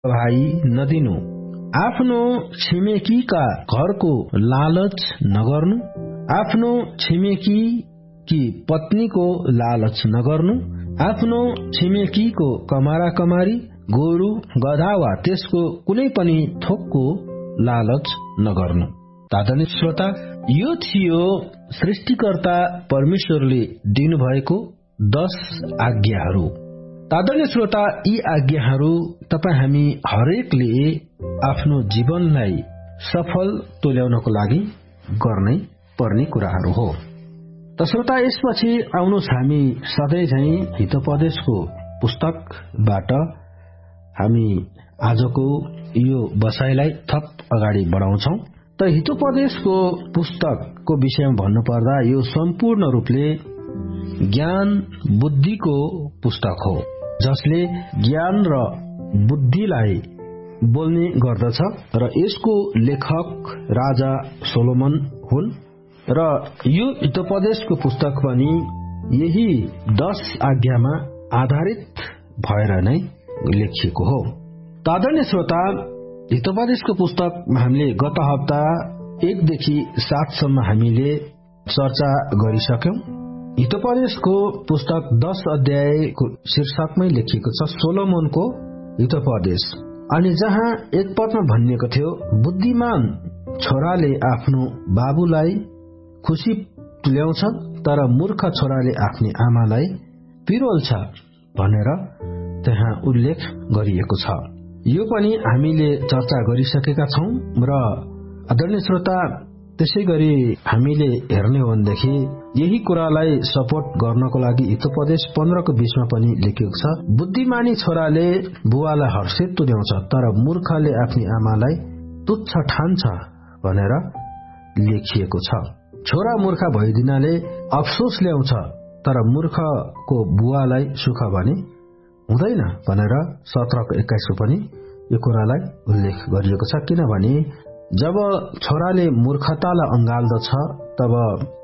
भाइ नदिनु, आफ्नो छिमेकीका घरको लालच नगर्नु, आफ्नो छिमेकी कि पत्नीको लालच नगर्नु, आफ्नो छिमेकीको कमारा कमारी, गोरु गधा वा त्यसको कुनै पनि थोकको लालच नगर्नु। आदरणीय श्रोता, यो थियो सृष्टिकर्ता परमेश्वरले दिनुभएको 10 आज्ञाहरू। आदरणीय श्रोता, यी आज्ञाहरू तपाईँ हामी हरेकले आफ्नो जीवनलाई सफल तुल्याउनको लागि गर्नै पर्ने कुराहरू हो। त श्रोता, यसपछि आउनुहोस् हामी सधैँ झैं हितोपदेशको पुस्तकबाट हामी आजको यो बसाइलाई थप अगाडि बढाउँछौ। त हितोपदेशको पुस्तकको विषयमा भन्नुपर्दा यो सम्पूर्ण रूपले ज्ञान बुद्धिको पुस्तक हो, जसले ज्ञान र बुद्धिलाई बोल्ने गर्दछ र यसको लेखक राजा सोलोमन हुन् र यो हितोपदेशको पुस्तक पनि यही 10 आज्ञामा आधारित भएर नै लेखिएको हो। आदरणीय श्रोता, हितोपदेशको पुस्तकमा हामीले गत हप्ता 1 देखि 7 सम्म हामीले चर्चा गरिसक्यौं। हितोपदेशको पुस्तक 10 अध्यायको शीर्षकमै लेखिएको छ सोलोमनको हितोपदेश। अनि जहाँ 1 पदमा भनिएको थियो, बुद्धिमान छोराले आफ्नो बाबुलाई खुशी तुल्याउँछ, तर मूर्ख छोराले आफ्नो आमालाई पिरोल्छ भनेर त्यहाँ उल्लेख गरिएको छ। यो पनि हामीले चर्चा गरिसकेका छौं र आदरणीय श्रोता, त्यसै गरी हामीले हेर्ने हो भनेदेखि यही कुरालाई सपोर्ट गर्नको लागि हितोपदेश 15 को 20 मा पनि लेखिएको छ, बुद्धिमानी छोराले बुवालाई हर्षित तुल्याउँछ, तर मूर्खले आफ्नो आमालाई तुच्छ ठान्छ भनेर लेखिएको छ। छोरा मूर्ख भइदिनाले अफसोस ल्याउँछ, तर मूर्खको बुवालाई सुख भने हुँदैन भनेर 17 को 21 को पनि यो कुरालाई उल्लेख गरिएको छ। किनभने जब छोराले मूर्खतालाई अंगाल्दछ तब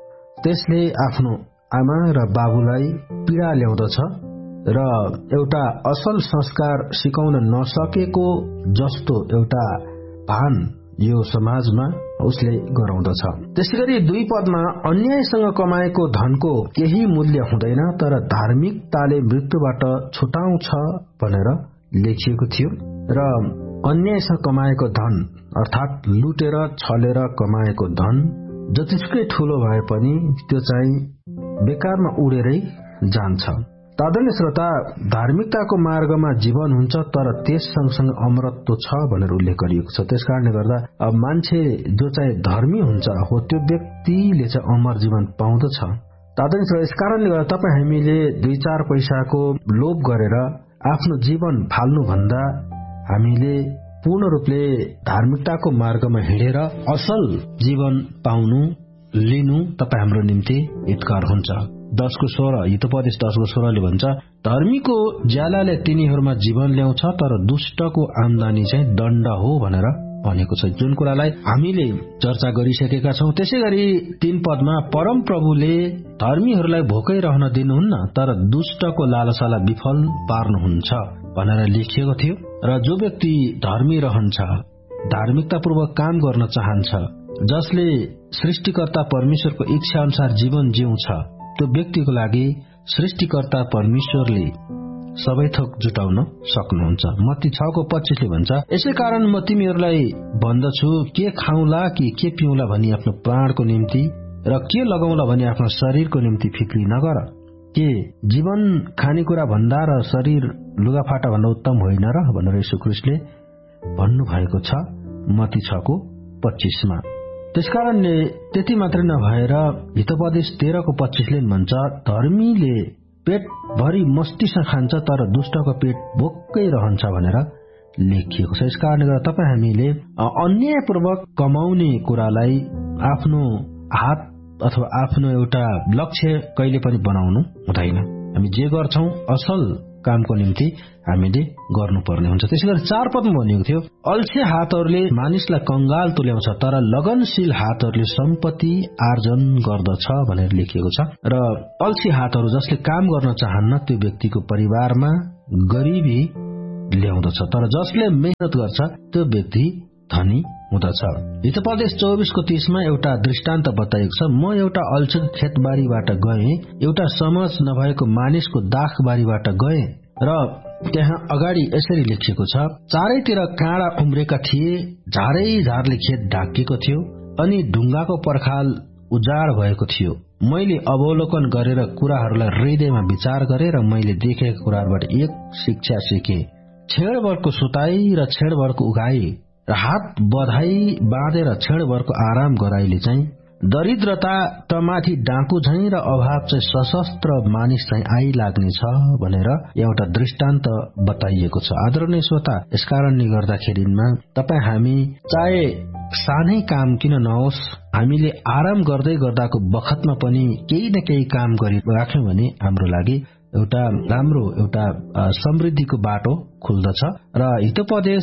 त्यसले आफ्नो आमा र बाबुलाई पीडा ल्याउँदछ र एउटा असल संस्कार सिकाउन नसकेको जस्तो एउटा भान यो समाजमा उसले गराउँदछ। त्यसैगरी 2 पदमा अन्यायसँग कमाएको धनको केही मूल्य हुँदैन, तर धार्मिकताले मृत्युबाट छुटाउँछ भनेर लेखिएको थियो र अन्यायसँग कमाएको धन अर्थात लुटेर छलेर कमाएको धन जतिसुकै ठूलो भए पनि त्यो चाहिँ बेकारमा उडेरै जान्छ। आदरणीय श्रोता, धार्मिकताको मार्गमा जीवन हुन्छ, तर त्यस सँगसँगै अमरत्व छ भनेर उल्लेख गरिएको छ। त्यसकारणले गर्दा मान्छे जो चाहिँ धर्मी हुन्छ हो त्यो व्यक्तिले चाहिँ अमर जीवन पाउँदछ। आदरणीय श्रोता, यसकारणले गर्दा तपाईँ हामीले 2-4 पैसाको लोभ गरेर आफ्नो जीवन फाल्नु भन्दा हामीले पूर्ण रूपले धार्मिकताको मार्गमा हिँडेर असल जीवन पाउनु लिनु तपाईँ हाम्रो निम्ति हितकर हुन्छ। 10 को 16 हितोपदेश 10 को 16 ले भन्छ, धर्मीको ज्यालाले तिनीहरूमा जीवन ल्याउँछ, तर दुष्टको आम्दानी चाहिँ दण्ड हो भनेर भनेको छ, जुन कुरालाई हामीले चर्चा गरिसकेका छौं। त्यसैगरी 3 पदमा परम प्रभुले धर्मीहरूलाई भोकै रहन दिनुहुन्न, तर दुष्टको लालसालाई विफल पार्नुहुन्छ भनेर लेखिएको थियो। र जो व्यक्ति धर्मी रहन्छ, धार्मिकतापूर्वक काम गर्न चाहन्छ, जसले सृष्टिकर्ता परमेश्वरको इच्छा अनुसार जीवन जिउँछ, त्यो व्यक्तिको लागि सृष्टिकर्ता परमेश्वरले सबै थोक जुटाउन सक्नुहुन्छ। मत्ती 6 को 25 ले भन्छ, यसै कारण म तिमीहरूलाई भन्दछु, के खाउँला कि के पिउँला भनी आफ्नो प्राणको निम्ति र के लगाउँला भनी आफ्नो शरीरको निम्ति फिक्री नगर। के जीवन खानेकुरा भन्दा र शरीर लुगाफाटा भन्दा उत्तम होइन र भनेर यीशु ख्रीष्टले भन्नु भएको छ मत्ती 6 को 25 मा। त्यसकारणले त्यति मात्र नभएर हितोपदेश 13 को 25 ले भन्छ, धर्मीले पेट भरि मस्तीसँग खान्छ, तर दुष्टको पेट भोकै रहन्छ भनेर लेखिएको छ। यसकारणले गर्दा तपाईँ हामीले अन्यायपूर्वक कमाउने कुरालाई आफ्नो हात अथवा आफ्नो एउटा लक्ष्य कहिले पनि बनाउनु हुँदैन। हामी जे गर्छौं असल कामको निम्ति हामीले गर्नुपर्ने हुन्छ। त्यसैगरी 4 पदमा भनिएको थियो, अल्छे हातहरूले मानिसलाई कंगाल तुल्याउँछ, तर लगनशील हातहरूले सम्पत्ति आर्जन गर्दछ भनेर लेखिएको छ। र अल्छी हातहरू जसले काम गर्न चाहन्न त्यो व्यक्तिको परिवारमा गरिबी ल्याउँदछ, तर जसले मेहनत गर्छ त्यो व्यक्ति धनी हुँदछ। हितोपदेश 24:30 एउटा दृष्टान्त बताइएको छ। म एउटा अल्छी खेतबारीबाट गएँ, एउटा समझ नभएको मानिसको दाखबारीबाट गएँ र त्यहाँ अगाडि यसरी लेखिएको छ, चारैतिर काँडा उम्रेका थिए, झारैझारले खेत ढाकिएको थियो अनि ढुङ्गाको पर्खाल उजाड भएको थियो। मैले अवलोकन गरेर कुराहरूलाई हृदयमा विचार गरे र मैले देखेका कुराहरूबाट एक शिक्षा सिके। छेडभरको सुताई र छेडभरको उघाई र हात बधाई बाँधेर छेडभरको आराम गराइले चाहिँ दरिद्रता तमाथि डाकु झैं र अभाव चाहिँ सशस्त्र मानिस चाहिँ आइलाग्ने छ भनेर एउटा दृष्टान्त बताइएको छ। आदरणीय श्रोता, यसकारणले गर्दाखेरिमा तपाईँ हामी चाहे सानै काम किन नहोस्, हामीले आराम गर्दै गर्दाको बखतमा पनि केही न केही काम गरिराख्यौं भने हाम्रो लागि एउटा राम्रो एउटा समृद्धिको बाटो खुल्दछ। र हितोपदेश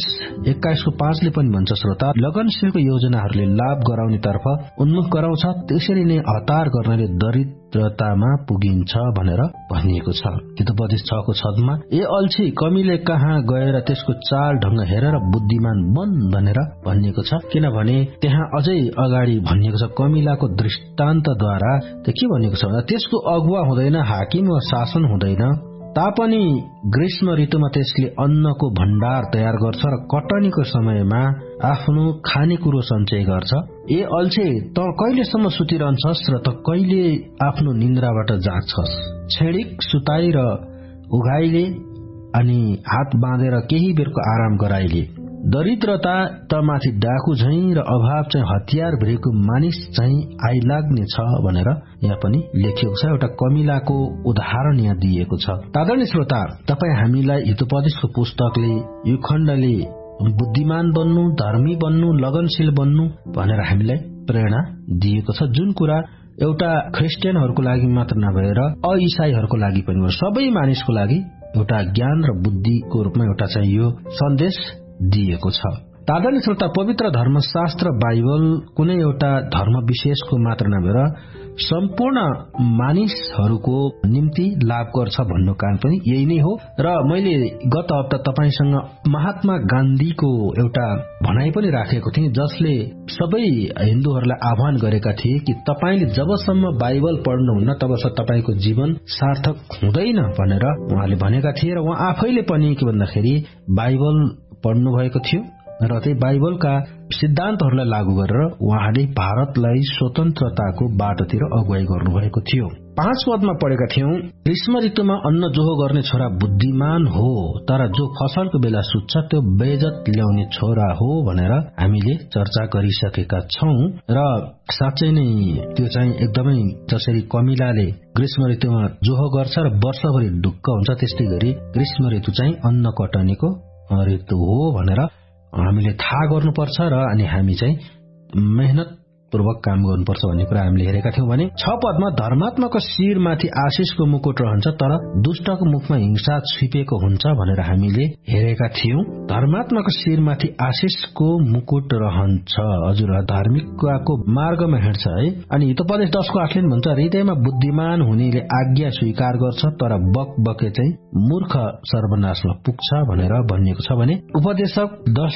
21:5 पनि भन्छ, श्रोता, लगनशीलको योजनाहरूले लाभ गराउने तर्फ उन्मुख गराउँछ, त्यसरी नै हतार गर्नाले दरिद्रतामा पुगिन्छ भनेर भनिएको छ। हितोपदेश 6:6 ए अल्छी, कमीले कहाँ गएर त्यसको चाल ढंग हेरेर बुद्धिमान बन भनेर भनिएको छ। किनभने त्यहाँ अझै अगाडि भनिएको छ, कमिलाको दृष्टान्तद्वारा के भनिएको छ भन्दा त्यसको अगुवा हुँदैन, हाकिम वा शासन हुँदैन, तापनि ग्रीष्म ऋतुमा त्यसले अन्नको भण्डार तयार गर्छ र कटनीको समयमा आफ्नो खानेकुरो सञ्चय गर्छ। ए अल्छे, त कहिलेसम्म सुतिरहन्छस् र त कहिले आफ्नो निन्द्राबाट जाग्छस्? छेडिक सुताई र उघाइले अनि हात बाँधेर केही बेरको आराम गराइले दरिद्रता तमाथि डाकु झैं र अभाव चाहिँ हतियार भिरेको मानिस चाहिँ आइलाग्ने छ भनेर यहाँ पनि लेखिएको छ। एउटा कमिलाको उदाहरण यहाँ दिएको छ। आदरणीय श्रोता, तपाईँ हामीलाई हितोपदेशको पुस्तकले यो खण्डले बुद्धिमान बन्नु, धर्मी बन्नु, लगनशील बन्नु भनेर हामीलाई प्रेरणा दिएको छ, जुन कुरा एउटा ख्रिस्टियनहरूको लागि मात्र नभएर अईसाईहरूको लागि पनि हो, सबै मानिसको लागि एउटा ज्ञान र बुद्धिको रूपमा एउटा चाहिँ यो सन्देश दिएको छ। आदरणीय श्रोता, पवित्र धर्मशास्त्र बाइबल कुनै एउटा धर्म विशेषको मात्र नभएर सम्पूर्ण मानिसहरूको निम्ति लाभकर छ भन्नु कारण पनि यही नै हो। र मैले गत हप्ता तपाईसँग महात्मा गान्धीको एउटा भनाइ पनि राखेको थिएँ, जसले सबै हिन्दूहरूलाई आह्वान गरेका थिए कि तपाईले जबसम्म बाइबल पढ्नुहुन्न तबसम्म तपाईको जीवन सार्थक हुँदैन भनेर उहाँले भनेका थिए। र उहाँ आफैले पनि के भन्दाखेरि बाइबल पढ्नु भएको थियो र त्यही बाइबलका सिद्धान्तहरूलाई लागू गरेर उहाँले भारतलाई स्वतन्त्रताको बाटोतिर अगुवाई गर्नुभएको थियो। 5 पदमा पढेका थियौं, ग्रीष्म ऋतुमा अन्न जोहो गर्ने छोरा बुद्धिमान हो, तर जो फसलको बेला सुत्छ त्यो बेइज्जत ल्याउने छोरा हो भनेर हामीले चर्चा गरिसकेका छौं। र साँच्चै नै त्यो चाहिँ एकदमै जसरी कमिलाले ग्रीष्म ऋतुमा जोहो गर्छ र वर्षभरि ढुक्क हुन्छ, त्यस्तै गरी ग्रीष्म ऋतु चाहिँ अन्न कटनीको ऋतु हो भनेर हामीले थाहा गर्नुपर्छ र अनि हामी चाहिँ मेहनत पूर्वक काम गर्नुपर्छ भन्ने कुरा हामीले हेरेका थियौं। भने 6 पदमा धर्मात्माको शिरमाथि आशिषको मुकुट रहन्छ, तर दुष्टको मुखमा हिंसा छिपेको हुन्छ भनेर हामीले हेरेका थियौं। धर्मात्माको शिरमाथि आशिषको मुकुट रहन्छ। हजुर, धार्मिकताको मार्गमा हिँड्छ है। अनि हितोपदेश 10:8 भन्छ, हृदयमा बुद्धिमान हुनेले आज्ञा स्वीकार गर्छ, तर बकबके चाहिँ मूर्ख सर्वनाशमा पुग्छ भनेर भनिएको छ। भने उपदेशक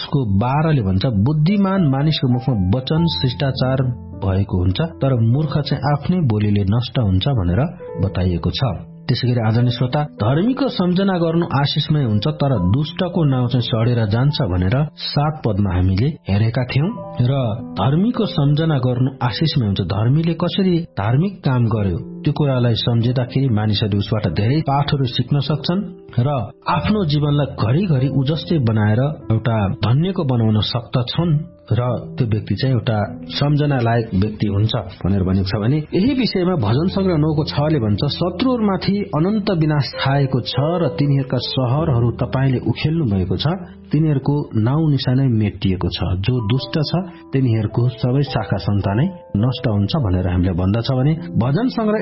10:12 भन्छ, बुद्धिमान मानिसको मुखमा वचन शिष्टाचार भएको हुन्छ, तर मूर्ख चाहिँ आफ्नै बोलीले नष्ट हुन्छ भनेर बताइएको छ। त्यसैगरी आदरणीय श्रोता, धर्मीको सम्झना गर्नु आशिषमय हुन्छ, तर दुष्टको नाउँ चाहिँ सडेर जान्छ भनेर 7 पदमा हामीले हेरेका थियौं। र धर्मीको सम्झना गर्नु आशिषमय हुन्छ, धर्मीले कसरी धार्मिक काम गर्यो त्यो कुरालाई सम्झिँदाखेरि मानिसहरूले उसबाट धेरै पाठहरू सिक्न सक्छन् र आफ्नो जीवनलाई घरिघरि उजस्तै बनाएर एउटा धन्यको बनाउन सक्दछन् र त्यो व्यक्ति चाहिँ एउटा सम्झना लायक व्यक्ति हुन्छ भनेर भनेको छ। भने यही विषयमा भजन संग्रह 9:6 भन्छ, शत्रुहरूमाथि अनन्त विनाश छाएको छ र तिनीहरूका शहरहरू तपाईले उखेल्नु भएको छ, तिनीहरूको नाउँ निशानै मेटिएको छ, जो दुष्ट छ तिनीहरूको सबै शाखा सन्तानै नष्ट हुन्छ भनेर हामीले भन्दछ। भने भजन संग्रह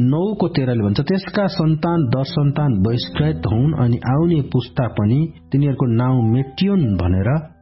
109:13 भन्छ, त्यसका सन्तान दर सन्तान बहिष्कृत हुन् अनि आउने पुस्ता पनि तिनीहरूको नाउँ मेटियोन् भनेर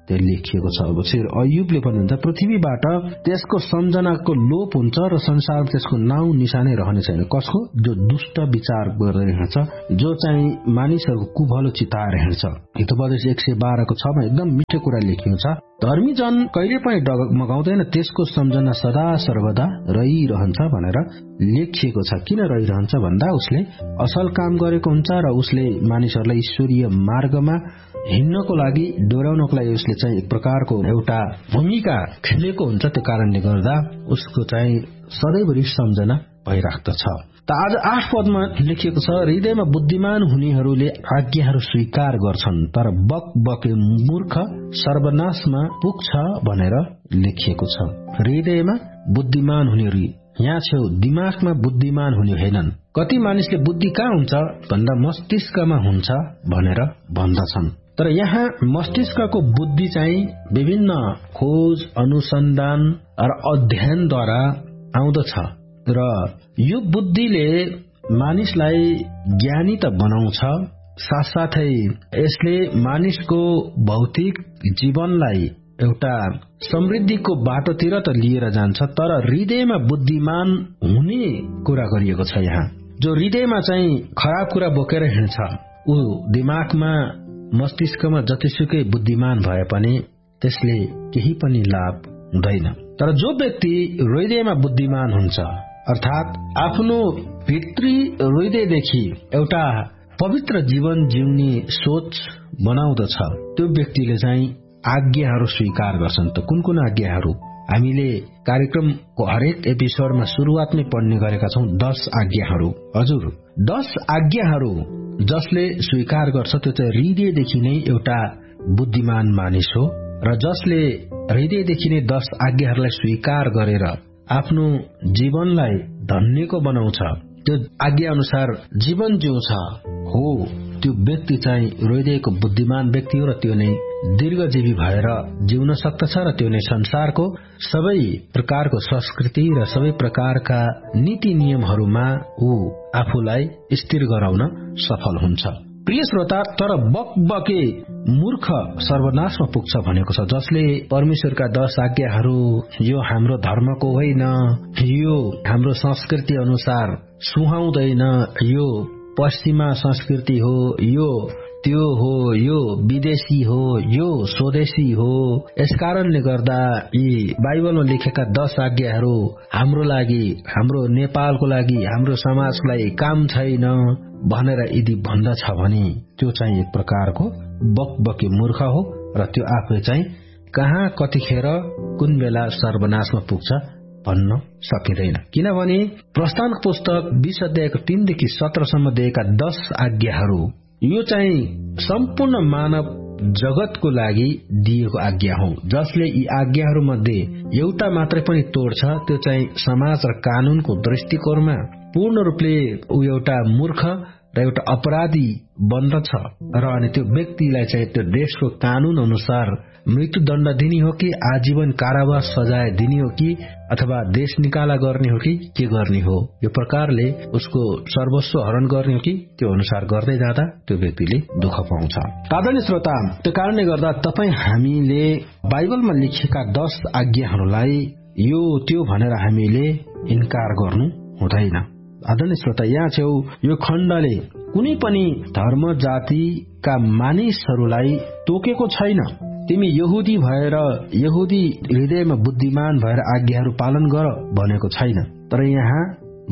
त्यो लेखिएको छ। अब फेरि अय्युबले भन्नुहुन्छ पृथ्वीबाट त्यसको सम्झनाको लोप हुन्छ र संसारमा त्यसको नाउँ निशानै रहने छैन। कसको? जो दुष्ट विचार गरेर हिँड्छ, जो चाहिँ मानिसहरूको कुभलो चिताएर हिँड्छ। हितोपदेश 112 को 6 मा एकदम मिठो कुरा लेखिएको छ। धर्मी जन कहिले पनि डगमगाउँदैन, त्यसको सम्झना सदा सर्वदा रहिरहन्छ भनेर लेखिएको छ। किन रहिरहन्छ भन्दा उसले असल काम गरेको हुन्छ र उसले मानिसहरूलाई ईश्वरीय मार्गमा हिँड्नको लागि, डोर्याउनको लागि उसले चाहिँ एक प्रकारको एउटा भूमिका खेलेको हुन्छ। त्यो कारणले गर्दा उसको चाहिँ सधैँभरि सम्झना भइराख्दछ। त आज 8 पदमा लेखिएको छ, हृदयमा बुद्धिमान हुनेहरूले आज्ञाहरू स्वीकार गर्छन्, तर बकबके मूर्ख सर्वनाशमा पुग्छ भनेर लेखिएको छ। हृदयमा बुद्धिमान हुनेहरू, यहाँ छेउ दिमागमा बुद्धिमान हुने होइनन्। कति मानिसले बुद्धि कहाँ हुन्छ भन्दा मस्तिष्कमा हुन्छ भनेर भन्दछन्। तर यहाँ मस्तिष्कको बुद्धि चाहिँ विभिन्न खोज, अनुसन्धान र अध्ययनद्वारा आउँदछ र यो बुद्धिले मानिसलाई ज्ञानी त बनाउँछ, साथसाथै यसले मानिसको भौतिक जीवनलाई एउटा समृद्धिको बाटोतिर त लिएर जान्छ। तर हृदयमा बुद्धिमान हुने कुरा गरिएको छ यहाँ। जो हृदयमा चाहिँ खराब कुरा बोकेर हिँड्छ, ऊ दिमागमा, मस्तिष्कमा जतिसुकै बुद्धिमान भए पनि त्यसले केही पनि लाभ हुँदैन। तर जो व्यक्ति हृदयमा बुद्धिमान हुन्छ, अर्थात आफ्नो भित्री हृदयदेखि एउटा पवित्र जीवन जिउने सोच बनाउँदछ, त्यो व्यक्तिले चाहिँ आज्ञाहरू स्वीकार गर्छन्। त कुन कुन आज्ञाहरू? हामीले कार्यक्रमको हरेक एपिसोडमा सुरुवातमै पढ्ने गरेका छौं 10 आज्ञाहरू। हजुर, 10 आज्ञाहरू जसले स्वीकार गर्छ त्यो चाहिँ हृदयदेखि नै एउटा बुद्धिमान मानिस हो, र जसले हृदयदेखि नै 10 आज्ञाहरूलाई स्वीकार गरेर आफ्नो जीवनलाई धन्यको बनाउँछ, त्यो आज्ञा अनुसार जीवन जिउँछ हो, त्यो व्यक्ति चाहिँ हृदयको बुद्धिमान व्यक्ति हो र त्यो नै दीर्घजीवी भएर जिउन सक्दछ र त्यो नै संसारको सबै प्रकारको संस्कृति र सबै प्रकारका नीति नियमहरूमा ऊ आफूलाई स्थिर गराउन सफल हुन्छ। प्रिय श्रोता, तर बकबके मूर्ख सर्वनाशमा पुग्छ भनेको छ। जसले परमेश्वरका 10 आज्ञाहरू यो हाम्रो धर्मको होइन, यो हाम्रो संस्कृति अनुसार सुहाउँदैन, यो पश्चिमा संस्कृति हो, यो त्यो हो, यो विदेशी हो, यो स्वदेशी हो, यसकारणले गर्दा यी बाइबलमा लेखेका 10 आज्ञाहरू हाम्रो लागि, हाम्रो नेपालको लागि, हाम्रो समाजको लागि काम छैन भनेर यदि भन्दछ भने त्यो चाहिँ एक प्रकारको बकबके मूर्ख हो र त्यो आफै चाहिँ कहाँ, कतिखेर, कुन बेला सर्वनाशमा पुग्छ भन्न सकिँदैन। किनभने प्रस्थानको पुस्तक 20 अध्यायको 3 देखि 17 सम्म दिएका 10 आज्ञाहरू यो चाहिँ सम्पूर्ण मानव जगतको लागि दिएको आज्ञा हो। जसले यी आज्ञाहरू मध्ये एउटा मात्रै पनि तोड्छ त्यो चाहिँ समाज र कानूनको दृष्टिकोणमा पूर्ण रूपले ऊ एउटा मूर्ख र एउटा अपराधी बन्दछ र अनि त्यो व्यक्तिलाई चाहिँ त्यो देशको कानून अनुसार मृत्युदण्ड दिने हो कि आजीवन कारावास सजाय दिने हो कि अथवा देश निकाला गर्ने हो कि के गर्ने हो, यो प्रकारले उसको सर्वस्व हरण गर्ने हो कि त्यो अनुसार गर्दै जाँदा त्यो व्यक्तिले दुःख पाउँछ। आदरणीय श्रोता, त्यो कारणले गर्दा तपाईँ हामीले बाइबलमा लेखिएका 10 आज्ञाहरूलाई यो त्यो भनेर हामीले इन्कार गर्नु हुँदैन। आदरणीय श्रोता, यहाँ छेउ यो खण्डले कुनै पनि धर्म जातिका मानिसहरूलाई तोकेको छैन। तिमी यहुदी भएर, यहुदी हृदयमा बुद्धिमान भएर आज्ञाहरू पालन गर भनेको छैन। तर यहाँ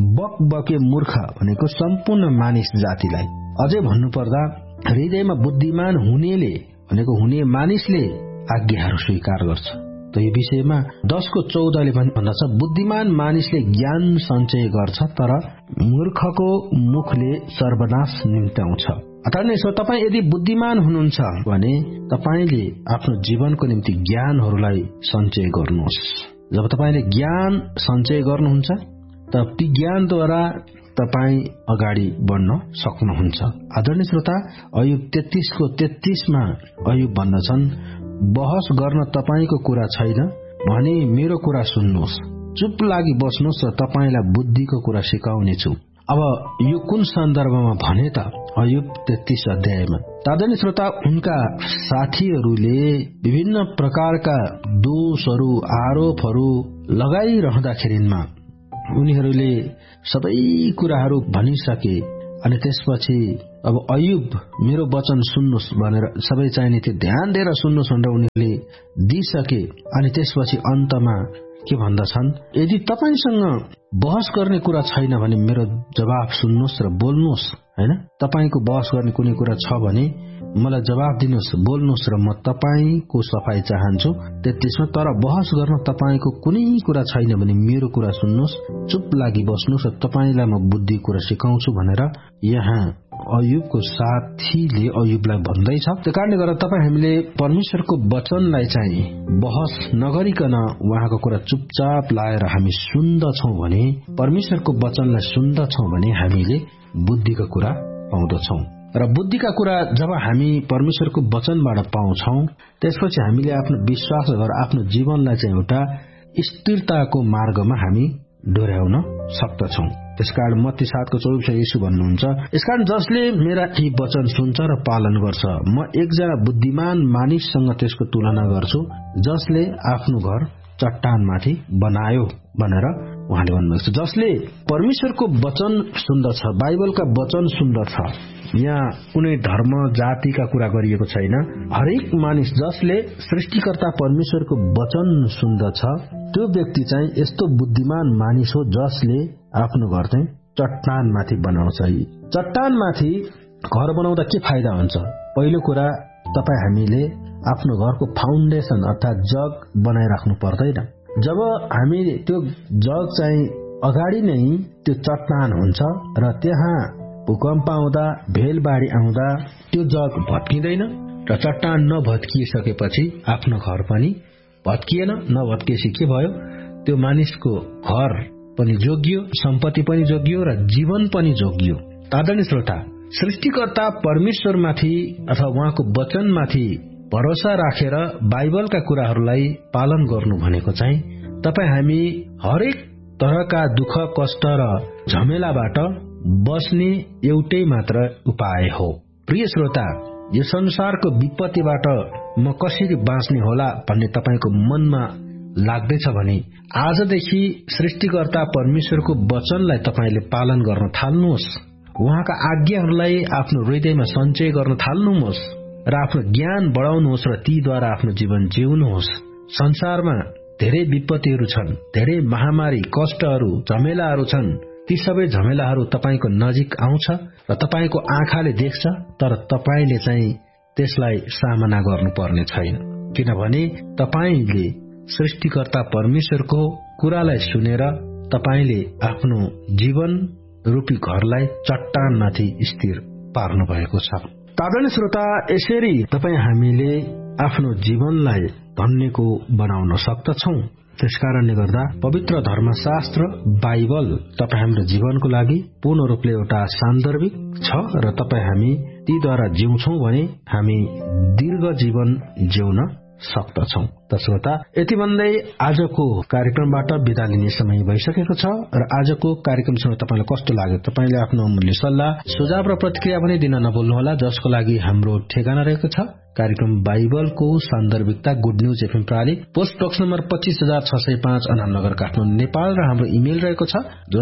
बकबके मूर्ख भनेको सम्पूर्ण मानिस जातिलाई, अझै भन्नुपर्दा हृदयमा बुद्धिमान हुनेले भनेको हुने मानिसले आज्ञाहरू स्वीकार गर्छ। त यो विषयमा 10 को 14 भन्दछ, बुद्धिमान मानिसले ज्ञान सञ्चय गर्छ तर मूर्खको मुखले सर्वनाश निम्त्याउँछ। अर्थात् तपाईँ यदि बुद्धिमान हुनुहुन्छ भने तपाईले आफ्नो जीवनको निम्ति ज्ञानहरूलाई सञ्चय गर्नुहोस्। जब तपाईले ज्ञान सञ्चय गर्नुहुन्छ त ज्ञानद्वारा तपाईँ अगाडि बढ्न सक्नुहुन्छ। आदरणीय श्रोता, अयुब 33 को 33 मा अयुब भन्दछन्, बहस गर्न तपाईको कुरा छैन भने मेरो कुरा सुन्नुहोस्, चुप लागि बस्नुहोस् र तपाईलाई बुद्धिको कुरा सिकाउनेछु। अब यो कुन सन्दर्भमा भने त? अयुब 33 अध्यायमा आदरणीय श्रोता, उनका साथीहरूले विभिन्न प्रकारका दोषहरू आरोपहरू लगाइरहँदाखेरिमा उनीहरूले सबै कुराहरू भनिसके अनि त्यसपछि अब अयुब मेरो वचन सुन्नुहोस् भनेर सबै चाहिने त्यो ध्यान दिएर सुन्नुहोस् भनेर उनीहरूले दिइसके अनि त्यसपछि अन्तमा के भन्दछन्, यदि तपाईसँग बहस गर्ने कुरा छैन भने मेरो जवाफ सुन्नुहोस् र बोल्नुहोस्, हैन? तपाईको बहस गर्ने कुनै कुरा छ भने मलाई जवाफ दिनुहोस्, बोल्नुहोस् र म तपाईको सफाई चाहन्छु त्यसमा। तर बहस गर्न तपाईको कुनै कुरा छैन भने मेरो कुरा सुन्नुहोस्, चुप लागि बस्नुहोस् र तपाईलाई म बुद्धि कुरा सिकाउँछु भनेर यहाँ अयुबको साथीले अयुबलाई भन्दैछ। त्यो कारणले गर्दा तपाईँ हामीले परमेश्वरको वचनलाई चाहिँ बहस नगरिकन उहाँको कुरा चुपचाप लाएर हामी सुन्दछौं भने, परमेश्वरको वचनलाई सुन्दछौं भने हामीले बुद्धिको कुरा पाउँदछौं। र बुद्धिका कुरा जब हामी परमेश्वरको वचनबाट पाउँछौं त्यसपछि हामीले आफ्नो विश्वास र आफ्नो जीवनलाई चाहिँ एउटा स्थिरताको मार्गमा हामी डोर्याउन सक्दछौं। त्यसकारण मत्ती 7:24 येशू भन्नुहुन्छ, यसकारण जसले मेरा यी वचन सुन्छ र पालन गर्छ, म एकजना बुद्धिमान मानिससँग त्यसको तुलना गर्छु जसले आफ्नो घर चट्टानमाथि बनायो भनेर उहाँले भन्नुहुन्छ। जसले परमेश्वरको वचन सुन्दछ, बाइबलका वचन सुन्दछ, यहाँ कुनै धर्म जातिका कुरा गरिएको छैन। हरेक मानिस जसले सृष्टिकर्ता परमेश्वरको वचन सुन्दछ त्यो व्यक्ति चाहिँ यस्तो बुद्धिमान मानिस हो जसले आफ्नो घर चाहिँ चट्टानमाथि बनाउँछ। चट्टानमाथि घर बनाउँदा के फाइदा हुन्छ? पहिलो कुरा, तपाईँ हामीले आफ्नो घरको फाउन्डेसन अर्थात जग बनाइराख्नु पर्दैन। जब हामी त्यो जग चाहिँ अगाडि नै त्यो चट्टान हुन्छ र त्यहाँ भूकम्प आउँदा, भेलबाढी आउँदा त्यो जग भत्किँदैन र चट्टान नभत्किसकेपछि आफ्नो घर पनि भत्किएन। नभत्किएपछि के भयो? त्यो मानिसको घर पनि जोगियो, सम्पत्ति पनि जोगियो र जीवन पनि जोगियो। आदरणीय श्रोता, सृष्टिकर्ता परमेश्वरमाथि अथवा उहाँको वचनमाथि भरोसा राखेर बाइबलका कुराहरूलाई पालन गर्नु भनेको चाहिँ तपाईँ हामी हरेक तरहका दुःख कष्ट र झमेलाबाट बस्ने एउटै मात्र उपाय हो। प्रिय श्रोता, यो संसारको विपत्तिबाट म कसरी बाँच्ने होला भन्ने तपाईको मनमा लाग्दैछ भने आजदेखि सृष्टिकर्ता परमेश्वरको वचनलाई तपाईले पालन गर्न थाल्नुहोस्। उहाँका आज्ञाहरूलाई आफ्नो हृदयमा सञ्चय गर्न थाल्नुहोस् र आफ्नो ज्ञान बढाउनुहोस् र तीद्वारा आफ्नो जीवन जिउनुहोस्। संसारमा धेरै विपत्तिहरू छन्, धेरै महामारी, कष्टहरू, झमेलाहरू छन्। ती सबै झमेलाहरू तपाईको नजिक आउँछ र तपाईको आँखाले देख्छ, तर तपाईले चाहिँ त्यसलाई सामना गर्नुपर्ने छैन, किनभने तपाईले सृष्टिकर्ता परमेश्वरको कुरालाई सुनेर तपाईले आफ्नो जीवन रूपी घरलाई चट्टानमाथि स्थिर पार्नु भएको छ। आदरणीय श्रोता, यसरी तपाईँ हामीले आफ्नो जीवनलाई धन्यको बनाउन सक्दछौं। त्यसकारणले गर्दा पवित्र धर्मशास्त्र बाइबल तपाईँ हाम्रो जीवनको लागि पूर्ण रूपले एउटा सान्दर्भिक छ र तपाईँ हामी तीद्वारा जिउँछौं भने हामी दीर्घ जीवन जिउन सक्दछौं। त श्रोता, यति भन्दै आजको कार्यक्रमबाट बिदा लिने समय भइसकेको छ र आजको कार्यक्रमसँग तपाईलाई कस्तो लाग्यो? तपाईले आफ्नो अमूल्य सल्लाह, सुझाव र प्रतिक्रिया पनि दिन नभुल्नुहोला, जसको लागि हाम्रो ठेगाना रहेको छ कार्यक्रम बाइबलको सान्दर्भिकता, good news FM प्राली, post box number 25,605 Anamnagar, Kathmandu, Nepal. र हाम्रो इमेल रहेको छ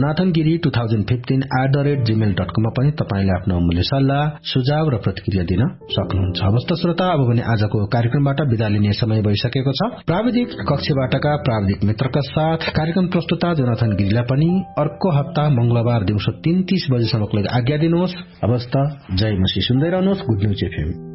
jonathangiri2015@gmail.com मा पनि तपाईले आफ्नो अमूल्य सल्लाह, सुझाव र प्रतिक्रिया दिन सक्नुहुन्छ। हवस् त श्रोता, अब भने आजको कार्यक्रमबाट बिदा लिने समय भइसकेको छ। प्राविधिक कक्षबाटका प्राविधिक मित्रका साथ कार्यक्रम प्रस्तुता जोनाथन गिरीलाई पनि अर्को हप्ता मंगलबार दिउँसो 3:30 बजेसम्मको लागि आज्ञा दिनुहोस्। हवस् त, जय मसीह। सुन्दै रहनुहोस् गुड न्यूज एफएम।